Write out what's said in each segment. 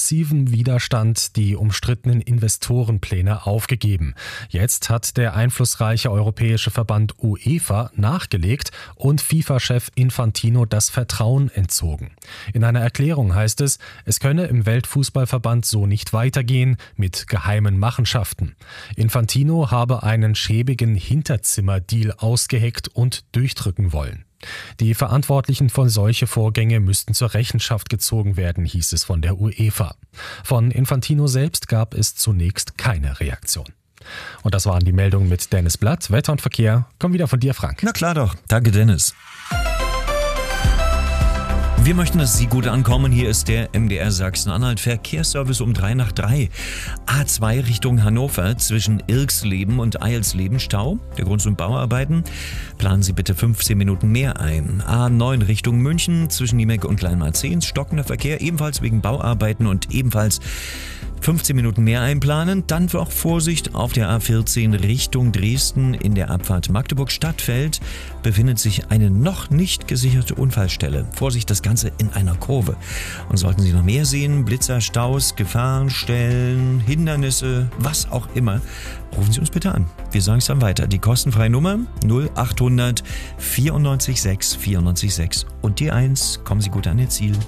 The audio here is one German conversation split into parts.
massiven Widerstand die umstrittenen Investorenpläne aufgegeben. Jetzt hat der einflussreiche europäische Verband UEFA nachgelegt und FIFA-Chef Infantino das Vertrauen entzogen. In einer Erklärung heißt es, es könne im Weltfußballverband so nicht weitergehen mit geheimen Machenschaften. Infantino habe einen schäbigen Hinterzimmerdeal ausgeheckt und durchdrücken wollen. Die Verantwortlichen für solche Vorgänge müssten zur Rechenschaft gezogen werden, hieß es von der UEFA. Von Infantino selbst gab es zunächst keine Reaktion. Und das waren die Meldungen mit Dennis Blatt. Wetter und Verkehr kommen wieder von dir, Frank. Na klar doch. Danke, Dennis. Wir möchten, dass Sie gut ankommen. Hier ist der MDR Sachsen-Anhalt Verkehrsservice um 3 nach 3. A2 Richtung Hannover zwischen Irxleben und Eilsleben Stau. Der Grund sind Bauarbeiten. Planen Sie bitte 15 Minuten mehr ein. A9 Richtung München zwischen Niemek und Kleinmarzehns. Stockender Verkehr ebenfalls wegen Bauarbeiten und ebenfalls 15 Minuten mehr einplanen. Dann auch Vorsicht auf der A14 Richtung Dresden. In der Abfahrt Magdeburg-Stadtfeld befindet sich eine noch nicht gesicherte Unfallstelle. Vorsicht, das Ganze in einer Kurve. Und sollten Sie noch mehr sehen, Blitzer, Staus, Gefahrenstellen, Hindernisse, was auch immer, rufen Sie uns bitte an. Wir sagen es dann weiter. Die kostenfreie Nummer 0800 94 6 94 6 und die 1. Kommen Sie gut an Ihr Ziel.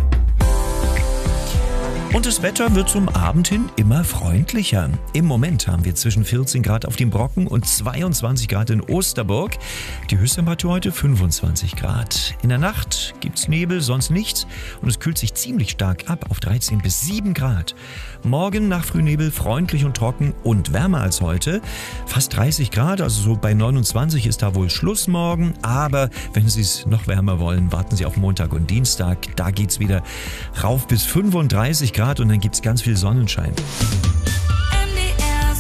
Und das Wetter wird zum Abend hin immer freundlicher. Im Moment haben wir zwischen 14 Grad auf dem Brocken und 22 Grad in Osterburg. Die Höchsttemperatur heute 25 Grad. In der Nacht gibt's Nebel, sonst nichts. Und es kühlt sich ziemlich stark ab auf 13 bis 7 Grad. Morgen nach Frühnebel freundlich und trocken und wärmer als heute. Fast 30 Grad, also so bei 29 ist da wohl Schluss morgen. Aber wenn Sie es noch wärmer wollen, warten Sie auf Montag und Dienstag. Da geht's wieder rauf bis 35 Grad und dann gibt's ganz viel Sonnenschein. MDR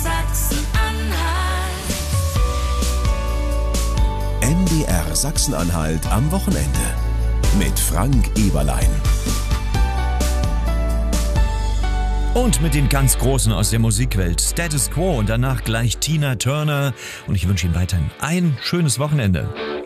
Sachsen-Anhalt. MDR Sachsen-Anhalt am Wochenende mit Frank Eberlein. Und mit den ganz Großen aus der Musikwelt, Status Quo und danach gleich Tina Turner. Und ich wünsche Ihnen weiterhin ein schönes Wochenende.